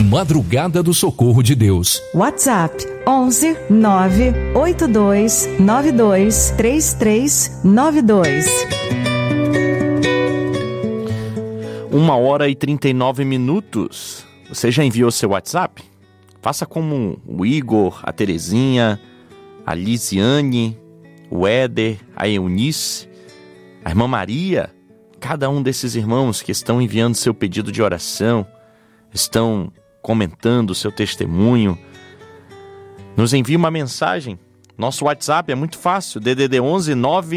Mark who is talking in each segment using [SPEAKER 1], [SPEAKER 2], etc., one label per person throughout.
[SPEAKER 1] Madrugada do Socorro de Deus.
[SPEAKER 2] WhatsApp 11 982 92 3392.
[SPEAKER 3] 1h39. Você já enviou seu WhatsApp? Faça como o Igor, a Terezinha, a Lisiane, o Éder, a Eunice, a irmã Maria. Cada um desses irmãos que estão enviando seu pedido de oração, estão comentando o seu testemunho, nos envie uma mensagem. Nosso WhatsApp é muito fácil, DDD 11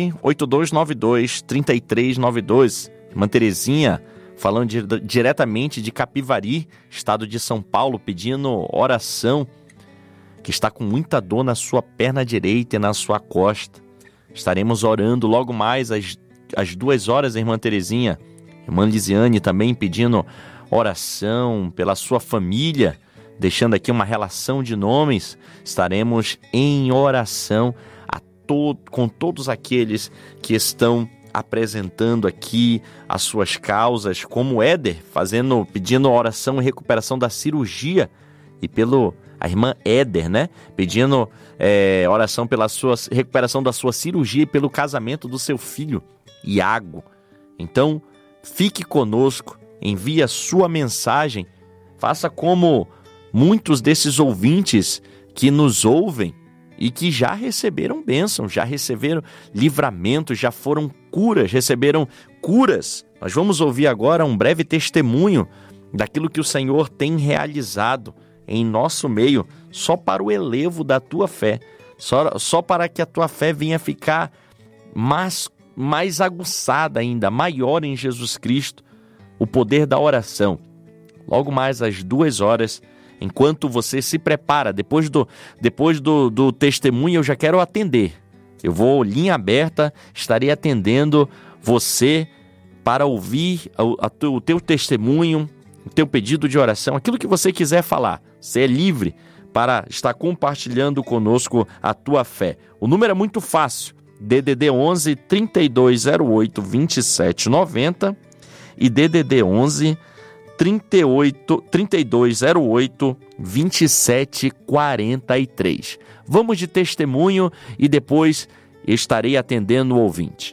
[SPEAKER 3] 98292 3392. Irmã Terezinha, falando diretamente de Capivari, estado de São Paulo, pedindo oração, que está com muita dor na sua perna direita e na sua costa. Estaremos orando logo mais às 2 horas, a irmã Terezinha. Irmã Lisiane também pedindo oração pela sua família, deixando aqui uma relação de nomes. Estaremos em oração com todos aqueles que estão apresentando aqui as suas causas, como o Éder, pedindo oração e recuperação da cirurgia, e a irmã Éder, né? Pedindo oração pela recuperação da sua cirurgia e pelo casamento do seu filho, Iago. Então, fique conosco, envie a sua mensagem, faça como muitos desses ouvintes que nos ouvem e que já receberam bênção, já receberam livramento, já receberam curas. Nós vamos ouvir agora um breve testemunho daquilo que o Senhor tem realizado em nosso meio, só para o elevo da tua fé, só para que a tua fé venha ficar mais aguçada ainda, maior em Jesus Cristo, o poder da oração. Logo mais às 2 horas, enquanto você se prepara, depois do testemunho, eu já quero atender. Eu vou, linha aberta, estarei atendendo você para ouvir o teu testemunho, o teu pedido de oração, aquilo que você quiser falar. Você é livre para estar compartilhando conosco a tua fé. O número é muito fácil, DDD 11 3208 2790 e DDD 11 3208 2743. Vamos de testemunho e depois estarei atendendo o ouvinte.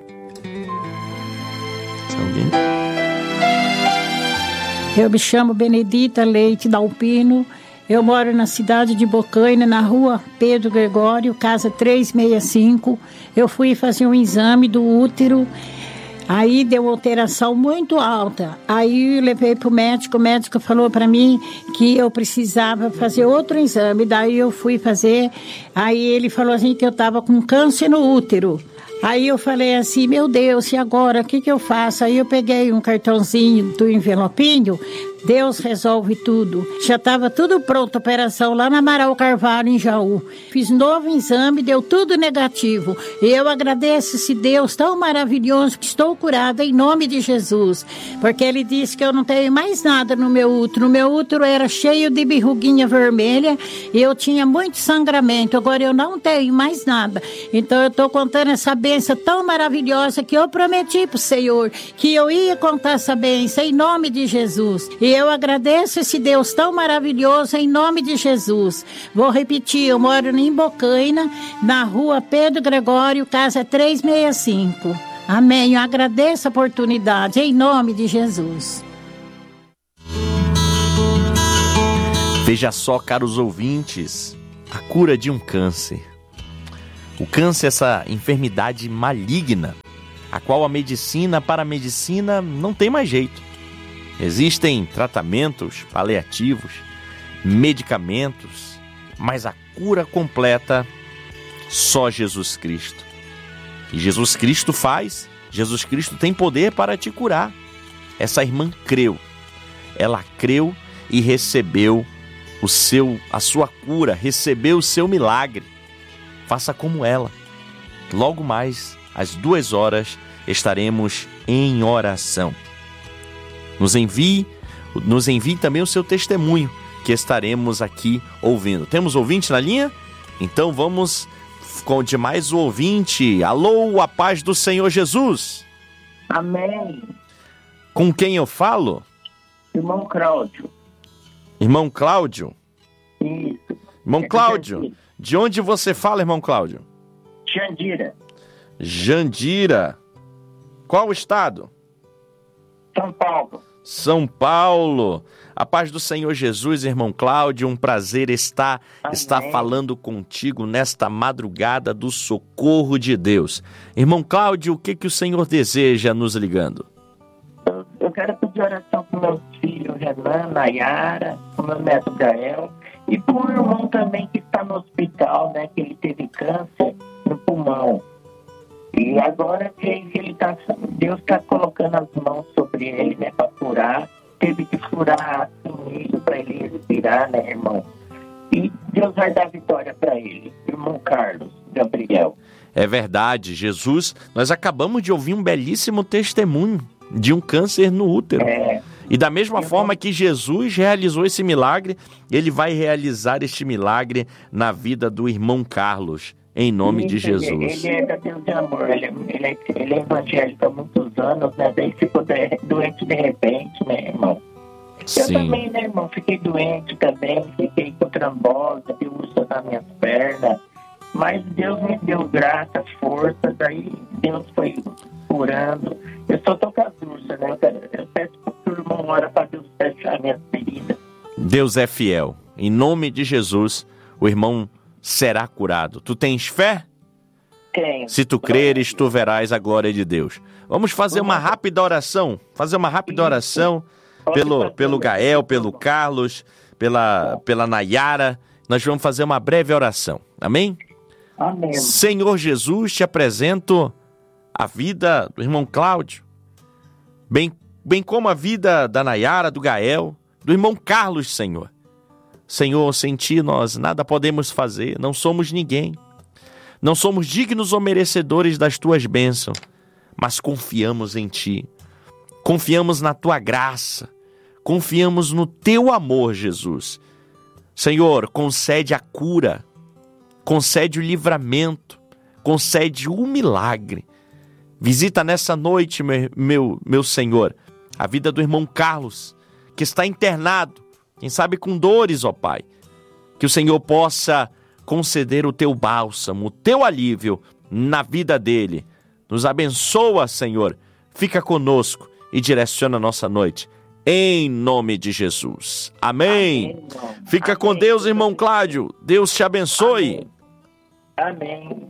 [SPEAKER 4] Eu me chamo Benedita Leite Dalpino. Eu moro na cidade de Bocaina, na rua Pedro Gregório, casa 365. Eu fui fazer um exame do útero. Aí deu alteração muito alta. Aí eu levei para o médico falou para mim que eu precisava fazer outro exame. Daí eu fui fazer, aí ele falou assim que eu estava com câncer no útero. Aí eu falei assim, meu Deus, e agora, o que eu faço? Aí eu peguei um cartãozinho do envelopinho, Deus resolve tudo. Já estava tudo pronto, a operação lá na Amaral Carvalho, em Jaú. Fiz novo exame, deu tudo negativo. E eu agradeço esse Deus tão maravilhoso que estou curada em nome de Jesus. Porque Ele disse que eu não tenho mais nada no meu útero. O meu útero era cheio de verruguinha vermelha e eu tinha muito sangramento. Agora eu não tenho mais nada. Então eu estou contando essa bênção tão maravilhosa que eu prometi para o Senhor que eu ia contar essa bênção em nome de Jesus. E eu agradeço esse Deus tão maravilhoso em nome de Jesus. Vou repetir, eu moro em Bocaina, na rua Pedro Gregório, casa 365. Amém. Eu agradeço a oportunidade em nome de Jesus.
[SPEAKER 3] Veja só, caros ouvintes, a cura de um câncer. O câncer é essa enfermidade maligna, a qual a medicina não tem mais jeito. Existem tratamentos paliativos, medicamentos, mas a cura completa só Jesus Cristo. E Jesus Cristo tem poder para te curar. Essa irmã creu. Ela creu e recebeu a sua cura, recebeu o seu milagre. Faça como ela. Logo mais, às 2 horas, estaremos em oração. Nos envie também o seu testemunho, que estaremos aqui ouvindo. Temos ouvinte na linha? Então vamos com de mais um ouvinte. Alô, a paz do Senhor Jesus.
[SPEAKER 5] Amém.
[SPEAKER 3] Com quem eu falo?
[SPEAKER 5] Irmão Cláudio.
[SPEAKER 3] Irmão Cláudio?
[SPEAKER 5] Isso.
[SPEAKER 3] Irmão Cláudio, de onde você fala, irmão Cláudio?
[SPEAKER 5] Jandira,
[SPEAKER 3] Jandira. Qual o estado?
[SPEAKER 5] São Paulo.
[SPEAKER 3] São Paulo. A paz do Senhor Jesus, irmão Cláudio, um prazer estar falando contigo nesta madrugada do socorro de Deus. Irmão Cláudio, o que o Senhor deseja nos ligando?
[SPEAKER 5] Eu quero pedir oração para meus filhos Renan, Nayara, para o meu neto Gael e para o irmão também que está no hospital, né, que ele teve câncer no pulmão. E agora que Deus está colocando as mãos sobre ele, né, para curar. Teve que furar assim para ele respirar, né, irmão? E Deus vai dar vitória para ele. Irmão Carlos Gabriel.
[SPEAKER 3] É verdade, Jesus, nós acabamos de ouvir um belíssimo testemunho de um câncer no útero. E da mesma forma que Jesus realizou esse milagre, ele vai realizar este milagre na vida do irmão Carlos. Em nome de Jesus.
[SPEAKER 5] Ele é da Deus de amor, ele é evangélico há muitos anos, né? Daí ficou doente de repente, né, irmão?
[SPEAKER 3] Sim.
[SPEAKER 5] Eu também, né, irmão? Fiquei doente também, fiquei com trombose, úlcera nas minhas pernas. Mas Deus me deu graça, força, daí Deus foi curando. Eu só tô com as úlceras, né? Eu peço pro irmão ora para Deus fechar minhas feridas.
[SPEAKER 3] Deus é fiel. Em nome de Jesus, o irmão será curado. Tu tens fé?
[SPEAKER 5] Tenho.
[SPEAKER 3] Se tu creres, tu verás a glória de Deus. Vamos fazer uma rápida oração. Pelo Gael, pelo Carlos, pela Nayara. Nós vamos fazer uma breve oração. Amém?
[SPEAKER 5] Amém.
[SPEAKER 3] Senhor Jesus, te apresento a vida do irmão Cláudio, bem como a vida da Nayara, do Gael, do irmão Carlos, Senhor. Senhor, sem ti nós nada podemos fazer, não somos ninguém. Não somos dignos ou merecedores das tuas bênçãos, mas confiamos em ti. Confiamos na tua graça. Confiamos no teu amor, Jesus. Senhor, concede a cura, concede o livramento, concede o milagre. Visita nessa noite, meu Senhor, a vida do irmão Carlos, que está internado, quem sabe com dores, ó Pai. Que o Senhor possa conceder o teu bálsamo, o teu alívio na vida dele. Nos abençoa, Senhor. Fica conosco e direciona a nossa noite. Em nome de Jesus. Amém. Fica com Deus, irmão Cláudio. Deus te abençoe.
[SPEAKER 5] Amém.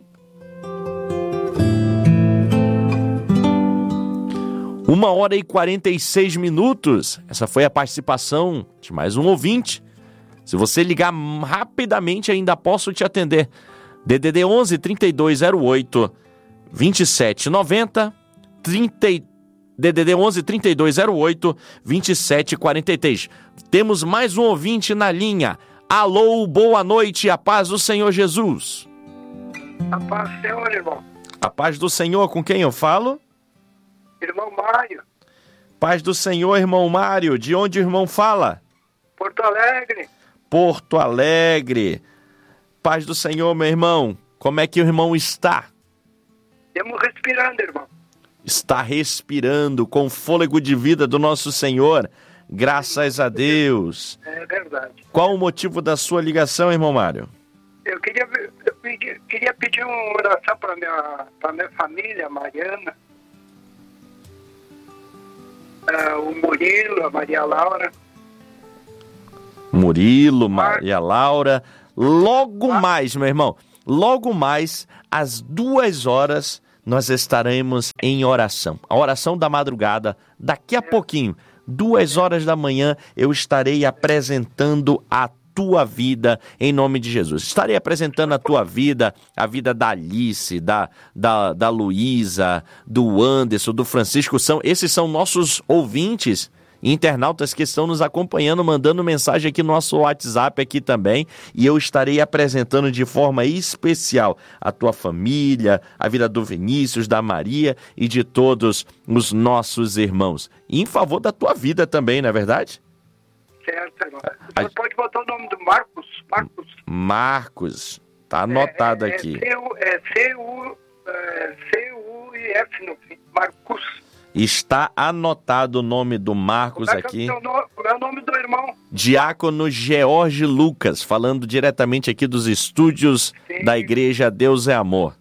[SPEAKER 3] 1h46. Essa foi a participação de mais um ouvinte. Se você ligar rapidamente, ainda posso te atender. DDD 11 3208 2790 DDD 11 3208 2743. Temos mais um ouvinte na linha. Alô, boa noite, a paz do Senhor Jesus.
[SPEAKER 6] A paz do Senhor, irmão.
[SPEAKER 3] A paz do Senhor, com quem eu falo?
[SPEAKER 6] Irmão Mário.
[SPEAKER 3] Paz do Senhor, irmão Mário. De onde o irmão fala?
[SPEAKER 6] Porto Alegre.
[SPEAKER 3] Porto Alegre. Paz do Senhor, meu irmão. Como é que o irmão está?
[SPEAKER 6] Estamos respirando, irmão.
[SPEAKER 3] Está respirando com o fôlego de vida do nosso Senhor. Graças a Deus.
[SPEAKER 6] É verdade.
[SPEAKER 3] Qual o motivo da sua ligação, irmão Mário?
[SPEAKER 6] Eu queria pedir uma oração para minha família, a Mariana, o Murilo, a Maria Laura.
[SPEAKER 3] Murilo, Maria Laura. Logo mais, meu irmão, logo mais, às 2h, nós estaremos em oração. A oração da madrugada, daqui a pouquinho, 2h da manhã, eu estarei apresentando a tua vida em nome de Jesus. Estarei apresentando a tua vida, a vida da Alice, da Luísa, do Anderson, do Francisco. Esses são nossos ouvintes, internautas que estão nos acompanhando, mandando mensagem aqui no nosso WhatsApp aqui também, e eu estarei apresentando de forma especial a tua família, a vida do Vinícius, da Maria e de todos os nossos irmãos. E em favor da tua vida também, não é verdade?
[SPEAKER 6] Certo, irmão. Você pode botar o nome do Marcos?
[SPEAKER 3] Marcos. Tá anotado aqui.
[SPEAKER 6] C-U-I-F no fim. Marcos.
[SPEAKER 3] Está anotado o nome do Marcos aqui.
[SPEAKER 6] É o nome do irmão.
[SPEAKER 3] Diácono George Lucas, falando diretamente aqui dos estúdios da Igreja Deus é Amor.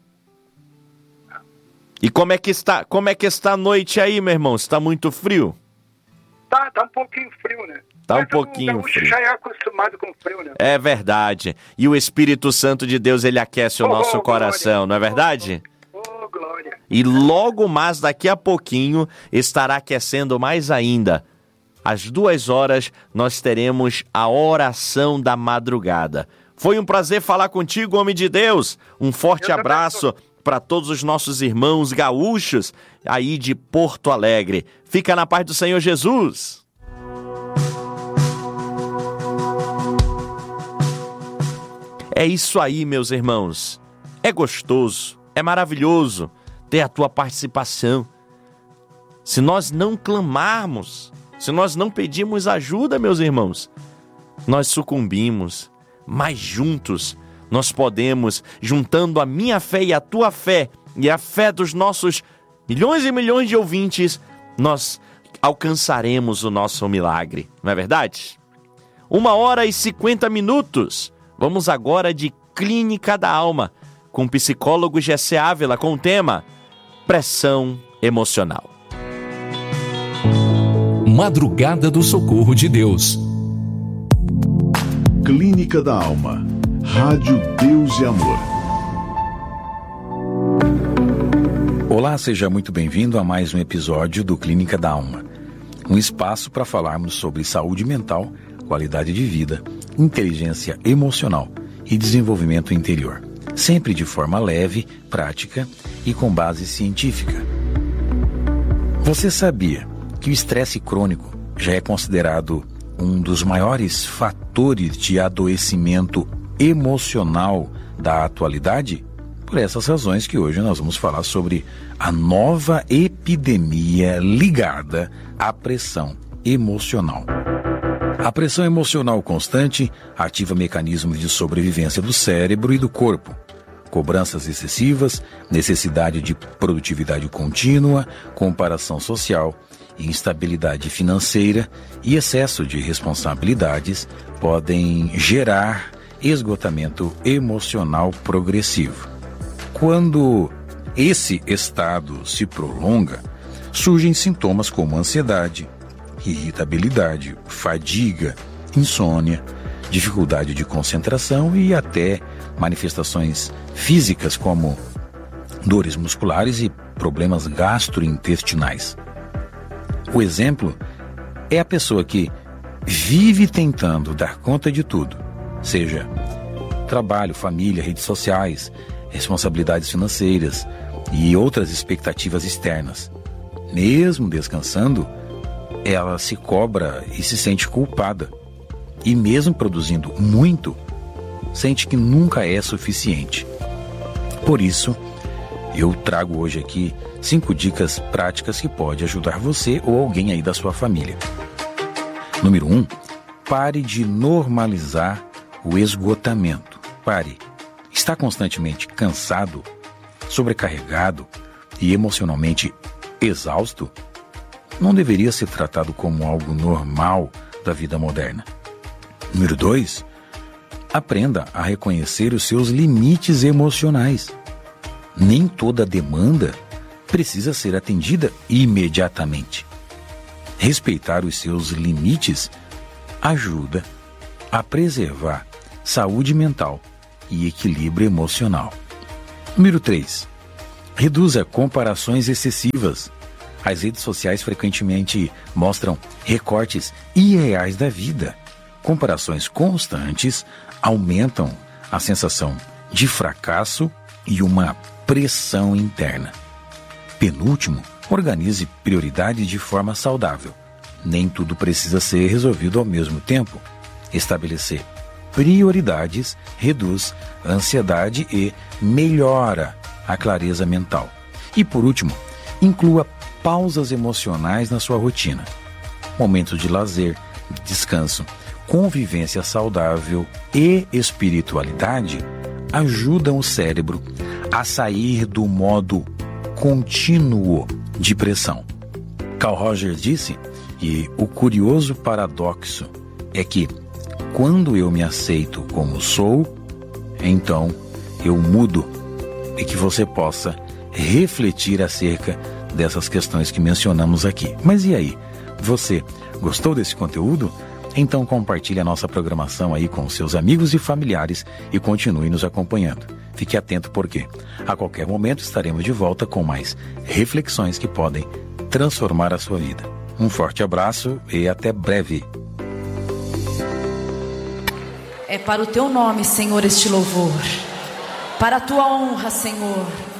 [SPEAKER 3] E como é que está a noite aí, meu irmão? Está muito frio?
[SPEAKER 6] Tá um pouquinho frio, né?
[SPEAKER 3] Tá
[SPEAKER 6] Mas
[SPEAKER 3] um pouquinho
[SPEAKER 6] o
[SPEAKER 3] frio.
[SPEAKER 6] já é acostumado com frio, né?
[SPEAKER 3] É verdade. E o Espírito Santo de Deus, ele aquece o nosso coração, não é verdade?
[SPEAKER 6] Oh, glória.
[SPEAKER 3] E logo mais, daqui a pouquinho, estará aquecendo mais ainda. Às 2h, nós teremos a oração da madrugada. Foi um prazer falar contigo, homem de Deus. Um forte abraço para todos os nossos irmãos gaúchos aí de Porto Alegre. Fica na paz do Senhor Jesus. É isso aí, meus irmãos. É gostoso, é maravilhoso ter a tua participação. Se nós não clamarmos, se nós não pedirmos ajuda, meus irmãos, nós sucumbimos. Mas juntos nós podemos, juntando a minha fé e a tua fé e a fé dos nossos milhões e milhões de ouvintes, nós alcançaremos o nosso milagre, não é verdade? 1h50. Vamos agora de Clínica da Alma, com o psicólogo Gessé Ávila, com o tema Pressão Emocional.
[SPEAKER 1] Madrugada do Socorro de Deus.
[SPEAKER 7] Clínica da Alma. Rádio Deus e Amor.
[SPEAKER 8] Olá, seja muito bem-vindo a mais um episódio do Clínica da Alma. Um espaço para falarmos sobre saúde mental, qualidade de vida, inteligência emocional e desenvolvimento interior. Sempre de forma leve, prática e com base científica. Você sabia que o estresse crônico já é considerado um dos maiores fatores de adoecimento emocional da atualidade? Por essas razões que hoje nós vamos falar sobre a nova epidemia ligada à pressão emocional. A pressão emocional constante ativa mecanismos de sobrevivência do cérebro e do corpo. Cobranças excessivas, necessidade de produtividade contínua, comparação social, instabilidade financeira e excesso de responsabilidades podem gerar esgotamento emocional progressivo. Quando esse estado se prolonga, surgem sintomas como ansiedade, irritabilidade, fadiga, insônia, dificuldade de concentração e até manifestações físicas como dores musculares e problemas gastrointestinais. O exemplo é a pessoa que vive tentando dar conta de tudo, seja trabalho, família, redes sociais, responsabilidades financeiras e outras expectativas externas. Mesmo descansando, ela se cobra e se sente culpada. E mesmo produzindo muito, sente que nunca é suficiente. Por isso, eu trago hoje aqui 5 dicas práticas que podem ajudar você ou alguém aí da sua família. Número 1, pare de normalizar o esgotamento. Pare. Está constantemente cansado, sobrecarregado e emocionalmente exausto? Não deveria ser tratado como algo normal da vida moderna. Número 2, aprenda a reconhecer os seus limites emocionais. Nem toda demanda precisa ser atendida imediatamente. Respeitar os seus limites ajuda a preservar saúde mental e equilíbrio emocional. Número 3, reduza comparações excessivas. As redes sociais frequentemente mostram recortes irreais da vida. Comparações constantes aumentam a sensação de fracasso e uma pressão interna. Penúltimo, organize prioridades de forma saudável. Nem tudo precisa ser resolvido ao mesmo tempo. Estabelecer prioridades reduz a ansiedade e melhora a clareza mental. E por último, inclua pausas emocionais na sua rotina. Momentos de lazer, descanso, convivência saudável e espiritualidade ajudam o cérebro a sair do modo contínuo de pressão. Carl Rogers disse que o curioso paradoxo é que quando eu me aceito como sou, então eu mudo, e que você possa refletir acerca dessas questões que mencionamos aqui. Mas e aí? Você gostou desse conteúdo? Então compartilhe a nossa programação aí com seus amigos e familiares e continue nos acompanhando. Fique atento porque a qualquer momento estaremos de volta com mais reflexões que podem transformar a sua vida. Um forte abraço e até breve.
[SPEAKER 9] É para o teu nome, Senhor, este louvor. Para a tua honra, Senhor.